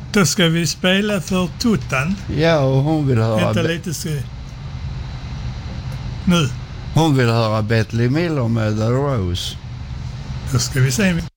Då ska vi spela för Tuttan. Ja, och hon vill höra... Vänta lite nu. Hon vill höra Bethlehem Miller med The Rose. Då ska vi se.